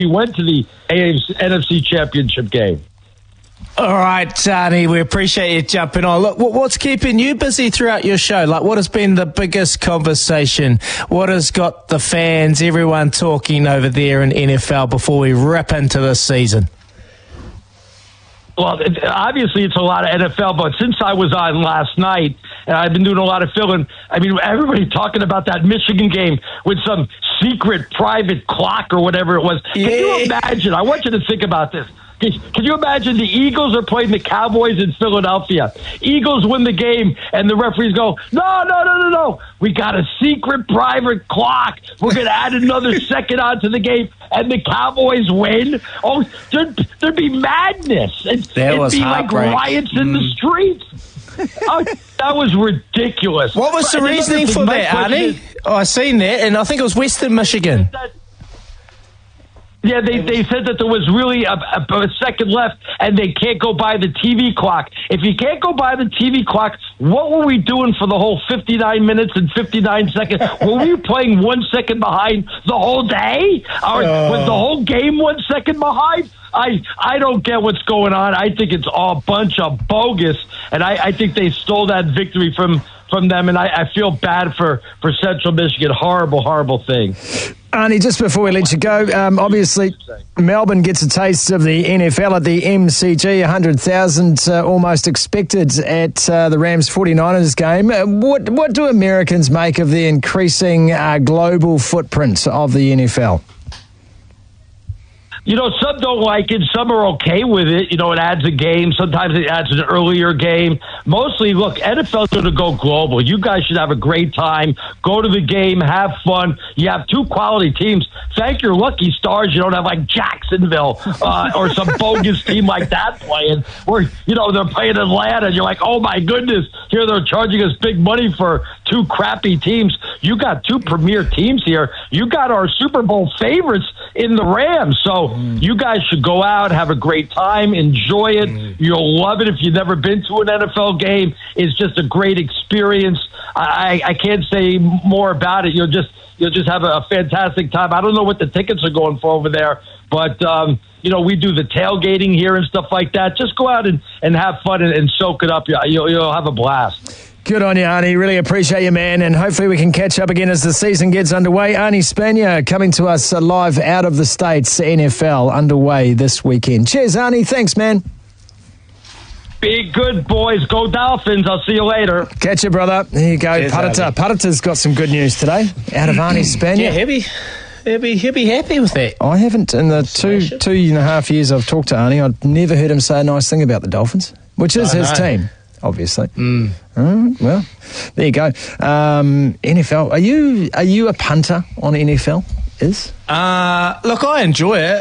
went to the NFC Championship game. All right, Arnie, we appreciate you jumping on. Look, what's keeping you busy throughout your show? Like, what has been the biggest conversation? What has got the fans, everyone talking over there in NFL before we rip into this season? Well, obviously it's a lot of NFL, but since I was on last night, and I've been doing a lot of filling, I mean, everybody talking about that Michigan game with some secret private clock or whatever it was. Can you imagine? I want you to think about this. Can you imagine the Eagles are playing the Cowboys in Philadelphia? Eagles win the game, and the referees go, no. We got a secret private clock. We're going to add another second onto the game, and the Cowboys win. Oh, there'd be madness. It'd be like riots in the streets. That was ridiculous. What was the reasoning for that, Arnie? I seen that, and I think it was Western Michigan. Yeah, they said that there was really a second left, and they can't go by the TV clock. If you can't go by the TV clock, what were we doing for the whole 59 minutes and 59 seconds? Were we playing 1 second behind the whole day? Or was the whole game 1 second behind? I don't get what's going on. I think it's all a bunch of bogus, and I think they stole that victory from them, and I feel bad for Central Michigan. Horrible thing. Arnie, just before we let you go, obviously Melbourne gets a taste of the NFL at the MCG, 100,000 almost expected at the Rams 49ers game. What do Americans make of the increasing global footprint of the NFL? You know, some don't like it. Some are okay with it. You know, it adds a game. Sometimes it adds an earlier game. Mostly, look, NFL's going to go global. You guys should have a great time. Go to the game. Have fun. You have two quality teams. Thank your lucky stars you don't have, like, Jacksonville or some bogus team like that playing. Or, you know, they're playing Atlanta, and you're like, oh, my goodness. Here they're charging us big money for two crappy teams. You got two premier teams here. You got our Super Bowl favorites in the Rams. So you guys should go out, have a great time, enjoy it. You'll love it if you've never been to an NFL game. It's just a great experience. I can't say more about it. You'll just have a fantastic time. I don't know what the tickets are going for over there, but you know, we do the tailgating here and stuff like that. Just go out and have fun and soak it up. You'll have a blast. Good on you, Arnie. Really appreciate you, man. And hopefully we can catch up again as the season gets underway. Arnie Spanier coming to us live out of the States, NFL underway this weekend. Cheers, Arnie. Thanks, man. Be good, boys. Go Dolphins. I'll see you later. Catch you, brother. There you go. Pudita's got some good news today out of Arnie Spanier. Yeah, he'll be happy with that. I haven't, in the two and a half years I've talked to Arnie, I've never heard him say a nice thing about the Dolphins, which is his team. Obviously. Well, there you go. NFL. Are you a punter on NFL? Look, I enjoy it.